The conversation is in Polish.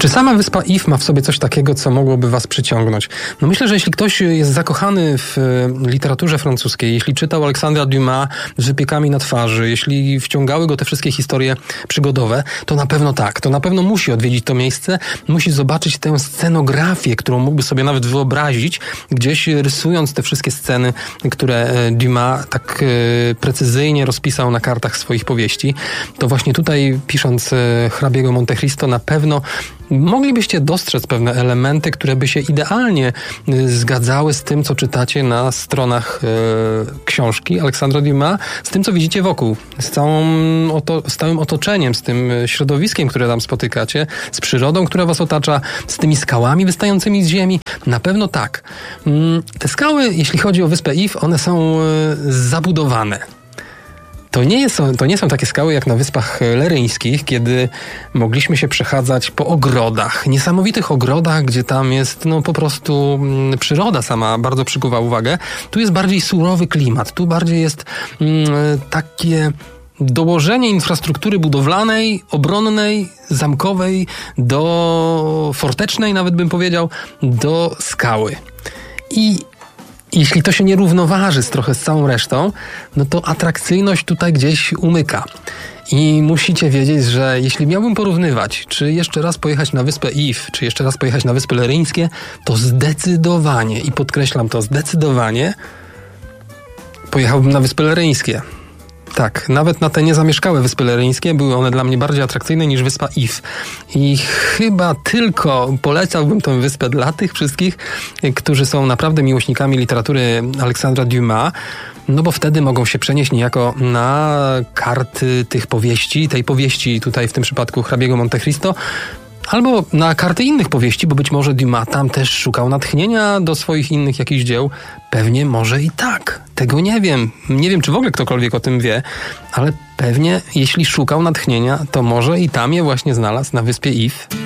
Czy sama wyspa If ma w sobie coś takiego, co mogłoby was przyciągnąć? No myślę, że jeśli ktoś jest zakochany w literaturze francuskiej, jeśli czytał Aleksandra Dumas z wypiekami na twarzy, jeśli wciągały go te wszystkie historie przygodowe, to na pewno tak. To na pewno musi odwiedzić to miejsce, musi zobaczyć tę scenografię, którą mógłby sobie nawet wyobrazić, gdzieś rysując te wszystkie sceny, które Dumas tak precyzyjnie rozpisał na kartach swoich powieści. To właśnie tutaj, pisząc hrabiego Monte Cristo, na pewno moglibyście dostrzec pewne elementy, które by się idealnie zgadzały z tym, co czytacie na stronach książki Aleksandra Dumas, z tym, co widzicie wokół, z całym otoczeniem, z tym środowiskiem, które tam spotykacie, z przyrodą, która was otacza, z tymi skałami wystającymi z ziemi. Na pewno tak. Te skały, jeśli chodzi o wyspę If, one są zabudowane. To nie są takie skały jak na Wyspach Leryńskich, kiedy mogliśmy się przechadzać po ogrodach, niesamowitych ogrodach, gdzie tam jest po prostu przyroda sama bardzo przykuwa uwagę. Tu jest bardziej surowy klimat, tu bardziej jest takie dołożenie infrastruktury budowlanej, obronnej, zamkowej, fortecznej nawet bym powiedział, do skały. I jeśli to się nie równoważy trochę z całą resztą, no to atrakcyjność tutaj gdzieś umyka. I musicie wiedzieć, że jeśli miałbym porównywać, czy jeszcze raz pojechać na wyspę If, czy jeszcze raz pojechać na Wyspy Leryńskie, to zdecydowanie, i podkreślam to, zdecydowanie pojechałbym na Wyspy Leryńskie. Tak, nawet na te niezamieszkałe Wyspy Leryńskie były one dla mnie bardziej atrakcyjne niż wyspa If. I chyba tylko polecałbym tę wyspę dla tych wszystkich, którzy są naprawdę miłośnikami literatury Aleksandra Dumas, no bo wtedy mogą się przenieść niejako na karty tych powieści, tej powieści tutaj w tym przypadku hrabiego Monte Cristo, albo na karty innych powieści, bo być może Dumas tam też szukał natchnienia do swoich innych jakichś dzieł. Pewnie może i tak. Tego nie wiem. Nie wiem, czy w ogóle ktokolwiek o tym wie, ale pewnie jeśli szukał natchnienia, to może i tam je właśnie znalazł na wyspie If.